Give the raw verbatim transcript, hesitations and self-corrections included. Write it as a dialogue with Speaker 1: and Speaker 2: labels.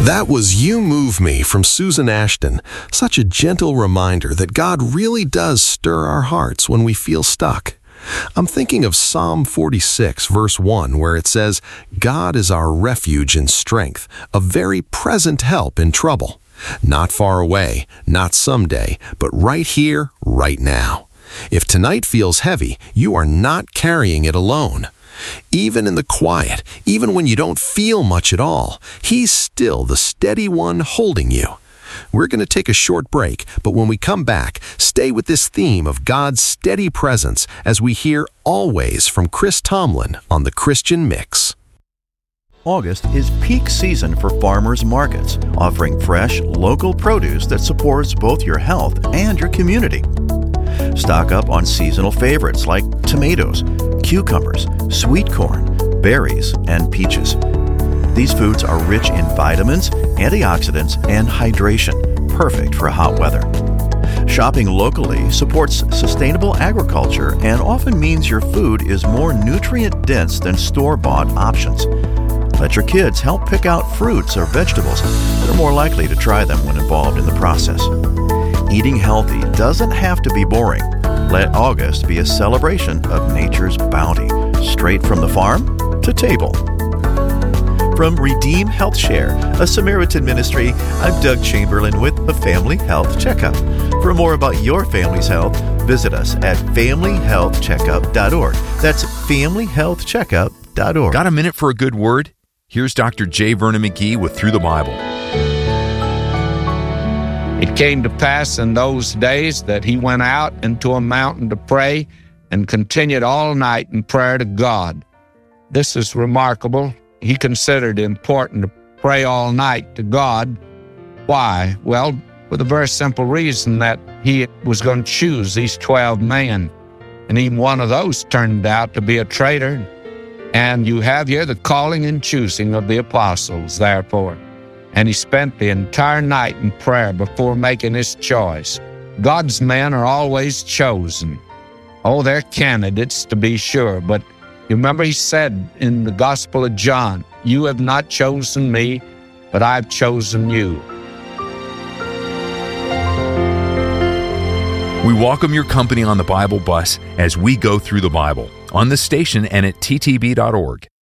Speaker 1: That was You Move Me from Susan Ashton. Such a gentle reminder that God really does stir our hearts when we feel stuck. I'm thinking of Psalm forty-six, verse one, where it says, God is our refuge and strength, a very present help in trouble. Not far away, not someday, but right here, right now. If tonight feels heavy, you are not carrying it alone. Even in the quiet, even when you don't feel much at all, He's still the steady one holding you. We're going to take a short break, but when we come back, stay with this theme of God's steady presence as we hear Always from Chris Tomlin on The Christian Mix.
Speaker 2: August is peak season for farmers markets, offering fresh, local produce that supports both your health and your community. Stock up on seasonal favorites like tomatoes, cucumbers, sweet corn, berries, and peaches. These foods are rich in vitamins, antioxidants, and hydration, perfect for hot weather. Shopping locally supports sustainable agriculture and often means your food is more nutrient-dense than store-bought options. Let your kids help pick out fruits or vegetables. They're more likely to try them when involved in the process. Eating healthy doesn't have to be boring. Let August be a celebration of nature's bounty, straight from the farm to table. From Redeem Health Share, a Samaritan ministry, I'm Doug Chamberlain with a Family Health Checkup. For more about your family's health, visit us at family health checkup dot org. That's family health checkup dot org.
Speaker 3: Got a minute for a good word? Here's Doctor J. Vernon McGee with Through the Bible.
Speaker 4: It came to pass in those days that he went out into a mountain to pray and continued all night in prayer to God. This is remarkable. He considered it important to pray all night to God. Why? Well, for the very simple reason that he was going to choose these twelve men. And even one of those turned out to be a traitor. And you have here the calling and choosing of the apostles, therefore. And he spent the entire night in prayer before making his choice. God's men are always chosen. Oh, they're candidates to be sure, but you remember he said in the Gospel of John, you have not chosen me, but I've chosen you.
Speaker 3: We welcome your company on the Bible Bus as we go through the Bible on the station and at T T B dot org.